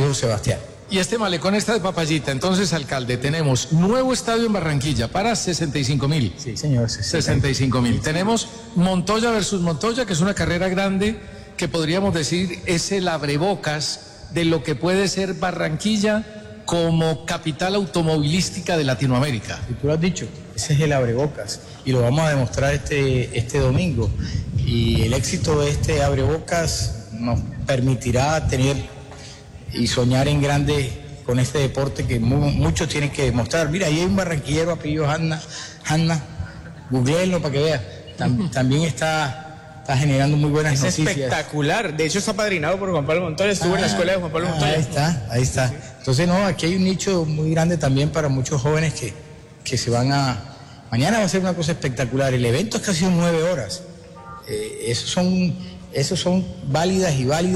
viejo Sebastián. Y este malecón está de papayita. Entonces, alcalde, tenemos nuevo estadio en Barranquilla para 65.000. Sí, señor. 65.000. Tenemos Montoya versus Montoya, que es una carrera grande que podríamos decir es el abrebocas de lo que puede ser Barranquilla como capital automovilística de Latinoamérica. Y tú lo has dicho, ese es el abrebocas y lo vamos a demostrar este domingo. Y el éxito de este abrebocas nos permitirá tener y soñar en grande con este deporte que muchos tienen que demostrar. Mira, ahí hay un barranquillero apellido Hanna, googleenlo para que vea. También está generando muy buenas noticias. Es espectacular, de hecho está padrinado por Juan Pablo Montoya, estuvo en la escuela de Juan Pablo Montoya. Ahí está. Entonces, no, aquí hay un nicho muy grande también para muchos jóvenes que se van a... Mañana va a ser una cosa espectacular, el evento es casi 9 horas. Esos son válidas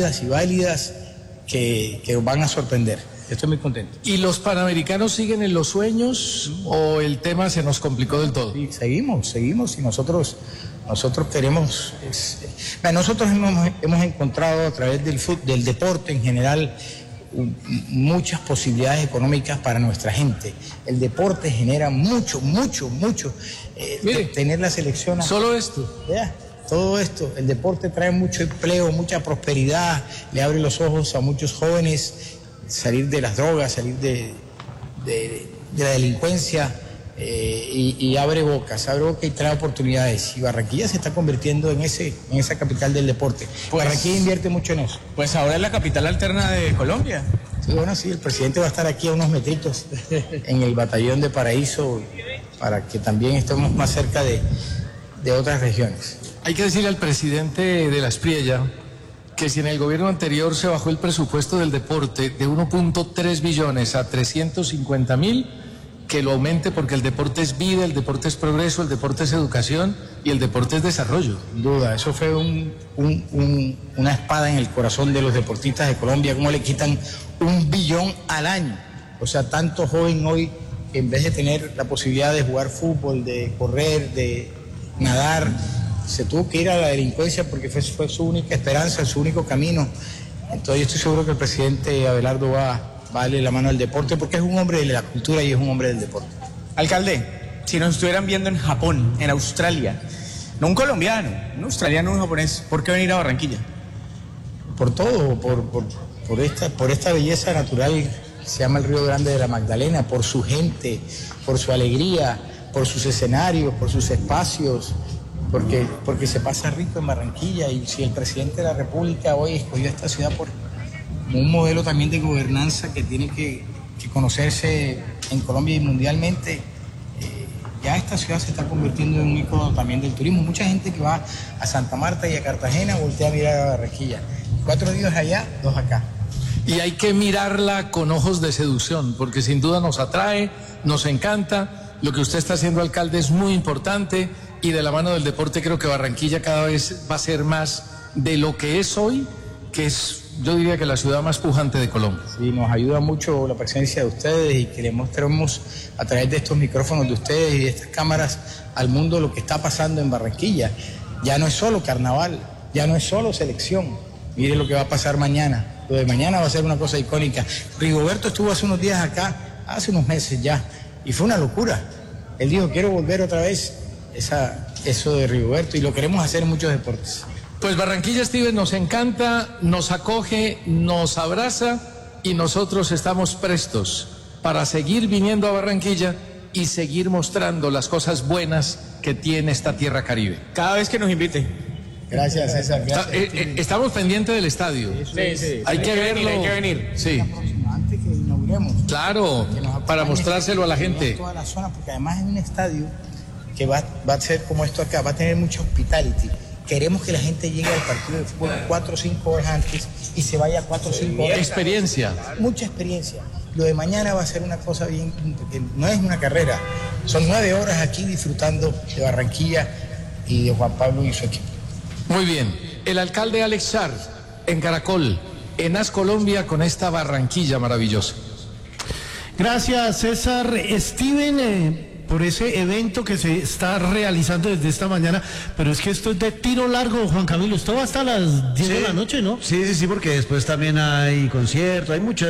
que van a sorprender. Estoy muy contento. ¿Y los panamericanos siguen en los sueños o el tema se nos complicó del todo? Sí, seguimos y nosotros queremos... nosotros hemos encontrado a través del deporte en general muchas posibilidades económicas para nuestra gente. El deporte genera mucho. Mire, tener la selección... Solo esto. Todo esto, el deporte trae mucho empleo, mucha prosperidad, le abre los ojos a muchos jóvenes, salir de las drogas, salir de la delincuencia y abre boca y trae oportunidades. Y Barranquilla se está convirtiendo en esa capital del deporte. Barranquilla invierte mucho en eso. Pues ahora es la capital alterna de Colombia. Sí, bueno, sí, el presidente va a estar aquí a unos metritos en el batallón de Paraíso para que también estemos más cerca de otras regiones. Hay que decirle al presidente de la Espriella que si en el gobierno anterior se bajó el presupuesto del deporte de 1.3 billones a 350.000, que lo aumente porque el deporte es vida, el deporte es progreso, el deporte es educación y el deporte es desarrollo. Sin duda, eso fue una espada en el corazón de los deportistas de Colombia, cómo le quitan 1 billón al año. O sea, tanto joven hoy que en vez de tener la posibilidad de jugar fútbol, de correr, de nadar, se tuvo que ir a la delincuencia porque fue su única esperanza, su único camino. Entonces yo estoy seguro que el presidente Abelardo va a darle la mano al deporte porque es un hombre de la cultura y es un hombre del deporte. Alcalde, si nos estuvieran viendo en Japón, en Australia, no un colombiano, un australiano, un japonés, ¿por qué venir a Barranquilla? Por todo, por esta belleza natural que se llama el Río Grande de la Magdalena, por su gente, por su alegría, por sus escenarios, por sus espacios, porque se pasa rico en Barranquilla. Y si el presidente de la República hoy escogió esta ciudad por un modelo también de gobernanza que tiene que conocerse en Colombia y mundialmente, ya esta ciudad se está convirtiendo en un ícono también del turismo. Mucha gente que va a Santa Marta y a Cartagena voltea a mirar a Barranquilla. 4 días allá, 2 acá. Y hay que mirarla con ojos de seducción, porque sin duda nos atrae, nos encanta. Lo que usted está haciendo, alcalde, es muy importante y de la mano del deporte creo que Barranquilla cada vez va a ser más de lo que es hoy, que es, yo diría que la ciudad más pujante de Colombia. Sí, nos ayuda mucho la presencia de ustedes y que le mostremos a través de estos micrófonos de ustedes y de estas cámaras al mundo lo que está pasando en Barranquilla. Ya no es solo carnaval, ya no es solo selección. Mire lo que va a pasar mañana. Lo de mañana va a ser una cosa icónica. Rigoberto estuvo hace unos días acá, hace unos meses ya, y fue una locura. Él dijo, quiero volver otra vez eso de Rigoberto, y lo queremos hacer en muchos deportes. Pues Barranquilla, Steven, nos encanta, nos acoge, nos abraza y nosotros estamos prestos para seguir viniendo a Barranquilla y seguir mostrando las cosas buenas que tiene esta tierra caribe. Cada vez que nos invite. Gracias, César. Gracias. Estamos pendientes del estadio. Sí. Hay que verlo. Hay que venir. Sí. Antes que inauguremos. Claro, para mostrárselo a la gente. Toda la zona, porque además es un estadio que va a ser como esto acá, va a tener mucha hospitality. Queremos que la gente llegue al partido de fútbol 4 o 5 horas antes y se vaya 4 o 5 horas. Experiencia. Mucha experiencia. Lo de mañana va a ser una cosa bien, porque no es una carrera. Son 9 horas aquí disfrutando de Barranquilla y de Juan Pablo y su equipo. Muy bien. El alcalde Alex Char, en Caracol, en AS Colombia, con esta Barranquilla maravillosa. Gracias, César. Steven, por ese evento que se está realizando desde esta mañana, pero es que esto es de tiro largo, Juan Camilo. Esto va hasta las 10 de la noche, ¿no? Sí, porque después también hay concierto, hay muchas